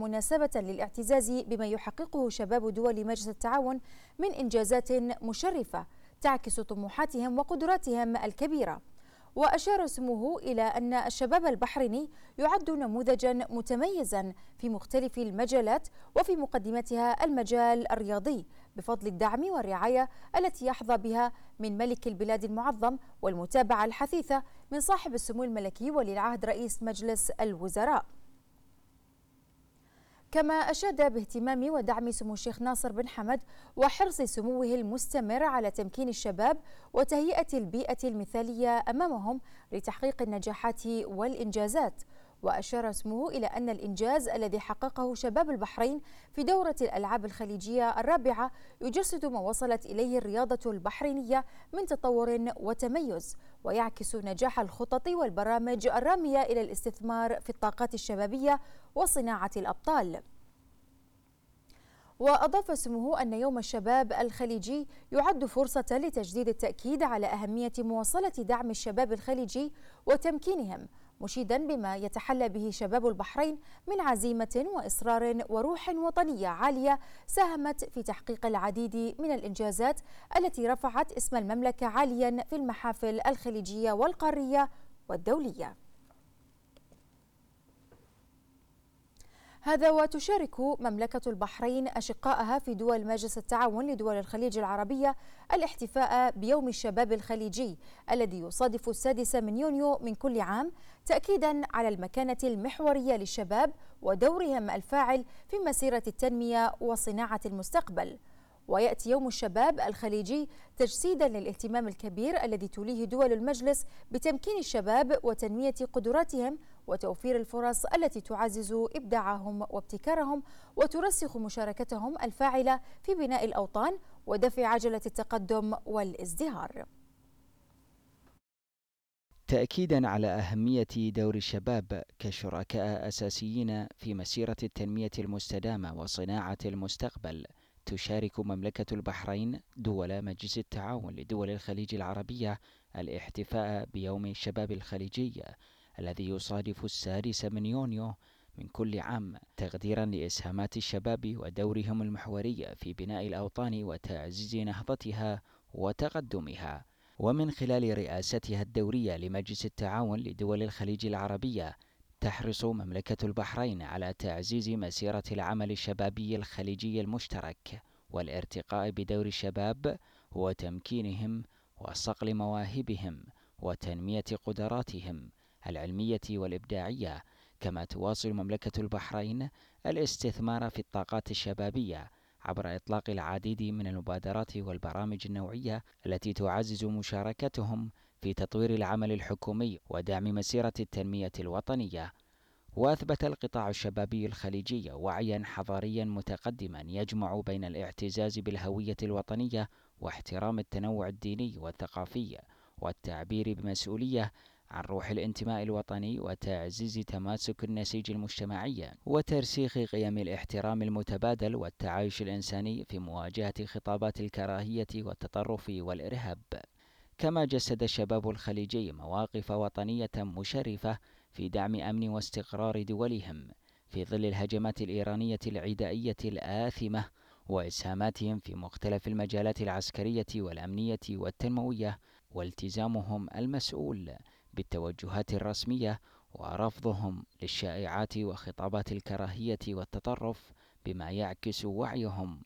مناسبة للاعتزاز بما يحققه شباب دول مجلس التعاون من إنجازات مشرفة تعكس طموحاتهم وقدراتهم الكبيرة. وأشار سموه إلى أن الشباب البحريني يعد نموذجا متميزا في مختلف المجالات وفي مقدمتها المجال الرياضي بفضل الدعم والرعاية التي يحظى بها من ملك البلاد المعظم والمتابعة الحثيثة من صاحب السمو الملكي ولي العهد رئيس مجلس الوزراء. كما أشاد باهتمام ودعم سمو الشيخ ناصر بن حمد وحرص سموه المستمر على تمكين الشباب وتهيئة البيئة المثالية أمامهم لتحقيق النجاحات والإنجازات. وأشار سموه إلى أن الإنجاز الذي حققه شباب البحرين في دورة الألعاب الخليجية الرابعة يجسد ما وصلت إليه الرياضة البحرينية من تطور وتميز، ويعكس نجاح الخطط والبرامج الرامية إلى الاستثمار في الطاقات الشبابية وصناعة الأبطال. وأضاف سموه أن يوم الشباب الخليجي يعد فرصة لتجديد التأكيد على أهمية مواصلة دعم الشباب الخليجي وتمكينهم، مشيدا بما يتحلى به شباب البحرين من عزيمة وإصرار وروح وطنية عالية ساهمت في تحقيق العديد من الإنجازات التي رفعت اسم المملكة عاليا في المحافل الخليجية والقارية والدولية. هذا وتشارك مملكة البحرين أشقائها في دول مجلس التعاون لدول الخليج العربية الاحتفاء بيوم الشباب الخليجي الذي يصادف 6 يونيو من كل عام، تأكيدا على المكانة المحورية للشباب ودورهم الفاعل في مسيرة التنمية وصناعة المستقبل. ويأتي يوم الشباب الخليجي تجسيدا للاهتمام الكبير الذي توليه دول المجلس بتمكين الشباب وتنمية قدراتهم وتوفير الفرص التي تعزز إبداعهم وابتكارهم وترسخ مشاركتهم الفاعلة في بناء الأوطان ودفع عجلة التقدم والازدهار. تأكيدا على أهمية دور الشباب كشركاء أساسيين في مسيرة التنمية المستدامة وصناعة المستقبل، تشارك مملكة البحرين دول مجلس التعاون لدول الخليج العربية الاحتفاء بيوم الشباب الخليجي الذي يصادف 6 يونيو من كل عام، تقديرا لإسهامات الشباب ودورهم المحوري في بناء الأوطان وتعزيز نهضتها وتقدمها. ومن خلال رئاستها الدورية لمجلس التعاون لدول الخليج العربية، تحرص مملكة البحرين على تعزيز مسيرة العمل الشبابي الخليجي المشترك والارتقاء بدور الشباب وتمكينهم وصقل مواهبهم وتنمية قدراتهم العلمية والإبداعية. كما تواصل مملكة البحرين الاستثمار في الطاقات الشبابية عبر إطلاق العديد من المبادرات والبرامج النوعية التي تعزز مشاركتهم في تطوير العمل الحكومي ودعم مسيرة التنمية الوطنية. وأثبت القطاع الشبابي الخليجي وعيا حضاريا متقدما يجمع بين الاعتزاز بالهوية الوطنية واحترام التنوع الديني والثقافي والتعبير بمسؤولية عن روح الانتماء الوطني وتعزيز تماسك النسيج المجتمعي وترسيخ قيم الاحترام المتبادل والتعايش الإنساني في مواجهة خطابات الكراهية والتطرف والإرهاب. كما جسد الشباب الخليجي مواقف وطنية مشرفة في دعم أمن واستقرار دولهم في ظل الهجمات الإيرانية العدائية الآثمة وإسهاماتهم في مختلف المجالات العسكرية والأمنية والتنموية، والتزامهم المسؤول بالتوجهات الرسمية ورفضهم للشائعات وخطابات الكراهية والتطرف، بما يعكس وعيهم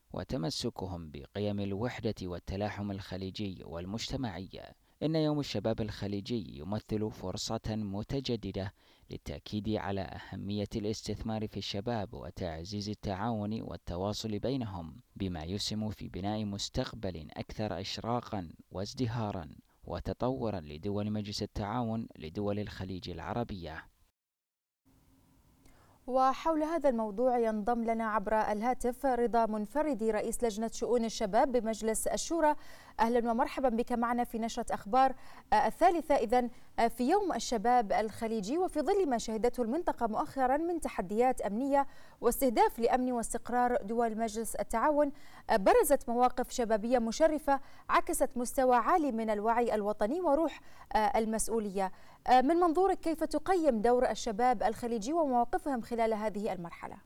وتمسكهم بقيم الوحدة والتلاحم الخليجي والمجتمعي. إن يوم الشباب الخليجي يمثل فرصة متجددة للتأكيد على أهمية الاستثمار في الشباب وتعزيز التعاون والتواصل بينهم، بما يسهم في بناء مستقبل أكثر إشراقا وازدهارا وتطورا لدول مجلس التعاون لدول الخليج العربية. وحول هذا الموضوع ينضم لنا عبر الهاتف رضا منفردي رئيس لجنة شؤون الشباب بمجلس الشورى. أهلا ومرحبا بك معنا في نشرة أخبار الثالثة إذن في يوم الشباب الخليجي، وفي ظل ما شهدته المنطقة مؤخرا من تحديات أمنية واستهداف لأمن واستقرار دول مجلس التعاون، برزت مواقف شبابية مشرفة عكست مستوى عالي من الوعي الوطني وروح المسؤولية. من منظورك كيف تقيم دور الشباب الخليجي ومواقفهم خلال هذه المرحلة؟